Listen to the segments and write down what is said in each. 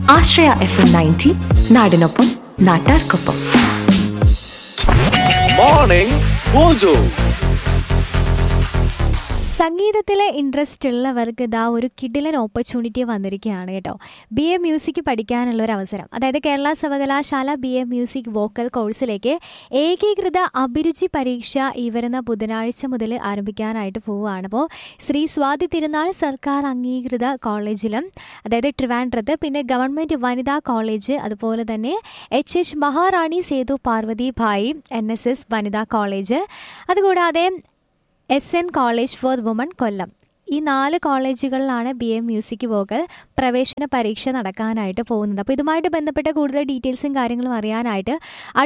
ആശ്രയ FM 90 നാടിനൊപ്പം നാട്ടാർക്കൊപ്പം. Morning mojo. സംഗീതത്തിലെ ഇൻട്രസ്റ്റ് ഉള്ളവർക്ക് ഇതാ ഒരു കിടിലൻ ഓപ്പർച്യൂണിറ്റി വന്നിരിക്കുകയാണ് കേട്ടോ. BA മ്യൂസിക് പഠിക്കാനുള്ള ഒരു അവസരം. അതായത് കേരള സർവകലാശാല BA മ്യൂസിക് വോക്കൽ കോഴ്സിലേക്ക് ഏകീകൃത അഭിരുചി പരീക്ഷ ഈ വരുന്ന ബുധനാഴ്ച മുതൽ ആരംഭിക്കാനായിട്ട് പോവുകയാണ്. അപ്പോൾ ശ്രീ സ്വാതി തിരുനാൾ സർക്കാർ അംഗീകൃത കോളേജിലും, അതായത് ട്രിവാൻഡ്രത്ത്, പിന്നെ ഗവൺമെൻറ് വനിതാ കോളേജ്, അതുപോലെ തന്നെ HH മഹാറാണി സേതു പാർവതി ഭായി NSS വനിതാ കോളേജ്, അതുകൂടാതെ SN കോളേജ് ഫോർ വുമൺ കൊല്ലം, ഈ 4 കോളേജുകളിലാണ് BA മ്യൂസിക് വോക്കൽ പ്രവേശന പരീക്ഷ നടക്കാനായിട്ട് പോകുന്നത്. അപ്പോൾ ഇതുമായിട്ട് ബന്ധപ്പെട്ട കൂടുതൽ ഡീറ്റെയിൽസും കാര്യങ്ങളും അറിയാനായിട്ട്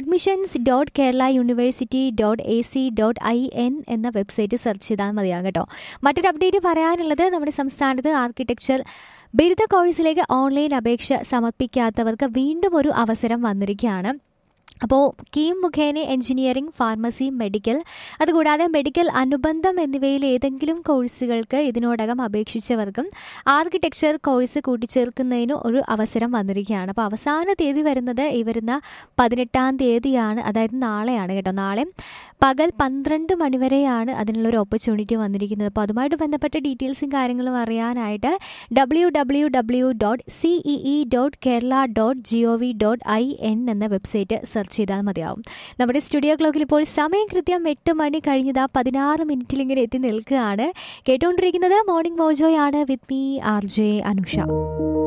admissions.keralauniversity.ac.in എന്ന വെബ്സൈറ്റ് സെർച്ച് ചെയ്താൽ മതിയാകും കേട്ടോ. മറ്റൊരു അപ്ഡേറ്റ് പറയാനുള്ളത്, നമ്മുടെ സംസ്ഥാനത്ത് ആർക്കിടെക്ചർ ബിരുദ കോഴ്സിലേക്ക് ഓൺലൈൻ അപേക്ഷ സമർപ്പിക്കാത്തവർക്ക് വീണ്ടും ഒരു അവസരം വന്നിരിക്കുകയാണ്. അപ്പോൾ കീം മുഖേന എഞ്ചിനീയറിംഗ്, ഫാർമസി, മെഡിക്കൽ, അതുകൂടാതെ മെഡിക്കൽ അനുബന്ധം എന്നിവയിൽ ഏതെങ്കിലും കോഴ്സുകൾക്ക് ഇതിനോടകം അപേക്ഷിച്ചവർക്കും ആർക്കിടെക്ചർ കോഴ്സ് കൂട്ടിച്ചേർക്കുന്നതിന് ഒരു അവസരം വന്നിരിക്കുകയാണ്. അപ്പോൾ അവസാന തീയതി വരുന്നത് ഈ വരുന്ന 18-ാം തീയതിയാണ്, അതായത് നാളെയാണ് കേട്ടോ. നാളെ പകൽ 12 മണിവരെയാണ് അതിനുള്ളൊരു ഓപ്പർച്യൂണിറ്റി വന്നിരിക്കുന്നത്. അപ്പോൾ അതുമായിട്ട് ബന്ധപ്പെട്ട ഡീറ്റെയിൽസും കാര്യങ്ങളും അറിയാനായിട്ട് www.cee.kerala.gov.in എന്ന വെബ്സൈറ്റ് സെർച്ച് ചെയ്താൽ മതിയാവും. നമ്മുടെ സ്റ്റുഡിയോ ക്ലോക്കിൽ ഇപ്പോൾ സമയം കൃത്യം 8 മണി കഴിഞ്ഞതാ 16 മിനിറ്റിൽ ഇങ്ങനെ എത്തി നിൽക്കുകയാണ്. കേട്ടുകൊണ്ടിരിക്കുന്നത് morning മോജോയാണ് with me RJ Anusha.